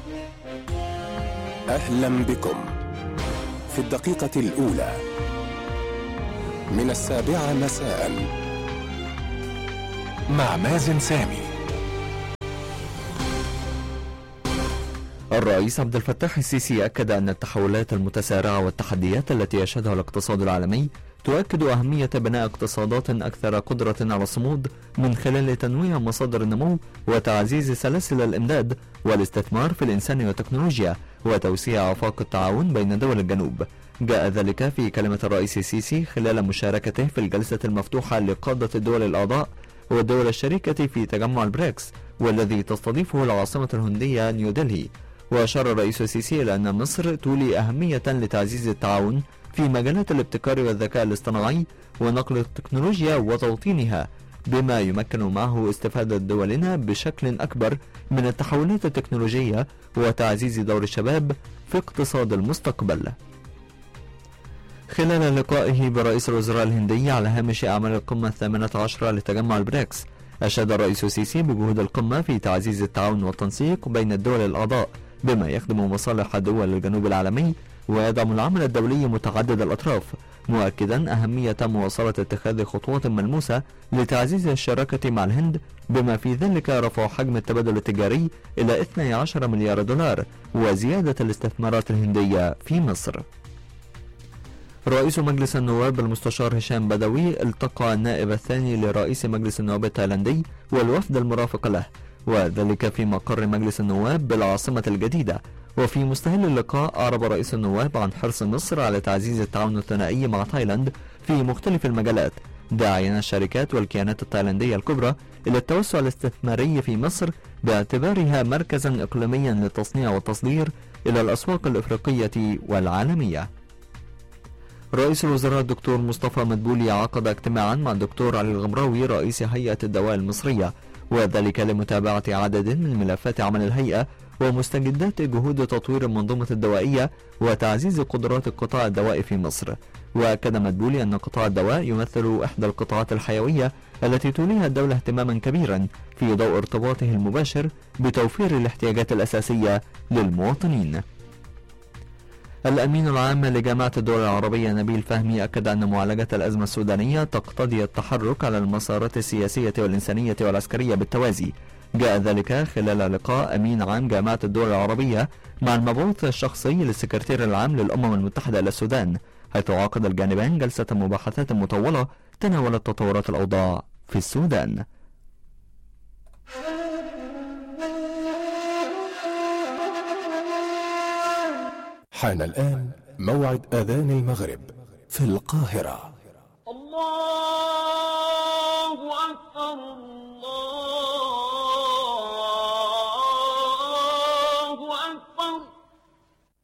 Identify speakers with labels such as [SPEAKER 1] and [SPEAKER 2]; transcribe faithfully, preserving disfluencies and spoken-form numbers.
[SPEAKER 1] أهلا بكم في الدقيقة الأولى من السابعة مساء مع مازن سامي.
[SPEAKER 2] الرئيس عبد الفتاح السيسي أكد أن التحولات المتسارعة والتحديات التي يشهدها الاقتصاد العالمي تؤكد أهمية بناء اقتصادات أكثر قدرة على الصمود من خلال تنويع مصادر النمو وتعزيز سلاسل الإمداد والاستثمار في الإنسان والتكنولوجيا وتوسيع آفاق التعاون بين دول الجنوب. جاء ذلك في كلمة الرئيس السيسي خلال مشاركته في الجلسة المفتوحة لقادة الدول الأعضاء والدول الشريكة في تجمع البريكس والذي تستضيفه العاصمة الهندية نيودلهي. وأشار الرئيس السيسي إلى أن مصر تولي أهمية لتعزيز التعاون في مجالات الابتكار والذكاء الاصطناعي ونقل التكنولوجيا وتوطينها، بما يمكن معه استفادة دولنا بشكل أكبر من التحولات التكنولوجية وتعزيز دور الشباب في اقتصاد المستقبل. خلال لقائه برئيس الوزراء الهندي على هامش أعمال القمة الثامنة عشرة لتجمع البريكس، أشاد الرئيس السيسي بجهود القمة في تعزيز التعاون والتنسيق بين الدول الأعضاء بما يخدم مصالح دول الجنوب العالمي ويدعم العمل الدولي متعدد الأطراف، مؤكدا أهمية مواصلة اتخاذ خطوات ملموسة لتعزيز الشراكة مع الهند بما في ذلك رفع حجم التبادل التجاري إلى اثني عشر مليار دولار وزيادة الاستثمارات الهندية في مصر. رئيس مجلس النواب المستشار هشام بدوي التقى النائب الثاني لرئيس مجلس النواب التايلاندي والوفد المرافق له، وذلك في مقر مجلس النواب بالعاصمة الجديدة. وفي مستهل اللقاء أعرب رئيس النواب عن حرص مصر على تعزيز التعاون الثنائي مع تايلاند في مختلف المجالات، داعيا الشركات والكيانات التايلاندية الكبرى إلى التوسع الاستثماري في مصر باعتبارها مركزا إقليميا للتصنيع والتصدير إلى الأسواق الإفريقية والعالمية. رئيس الوزراء الدكتور مصطفى مدبولي عقد اجتماعا مع الدكتور علي الغمراوي رئيس هيئة الدواء المصرية، وذلك لمتابعة عدد من ملفات عمل الهيئة ومستجدات جهود تطوير المنظومة الدوائية وتعزيز قدرات القطاع الدوائي في مصر. وأكد مدبولي أن قطاع الدواء يمثل إحدى القطاعات الحيوية التي توليها الدولة اهتماما كبيرا في ضوء ارتباطه المباشر بتوفير الاحتياجات الأساسية للمواطنين. الأمين العام لجامعة الدول العربية نبيل فهمي أكد أن معالجة الأزمة السودانية تقتضي التحرك على المسارات السياسية والإنسانية والعسكرية بالتوازي. جاء ذلك خلال لقاء أمين عام جامعة الدول العربية مع المبعوث الشخصي للسكرتير العام للأمم المتحدة إلى السودان، حيث عقد الجانبان جلسة مباحثات مطولة تناولت تطورات الأوضاع في السودان.
[SPEAKER 1] حان الآن موعد أذان المغرب في القاهرة. الله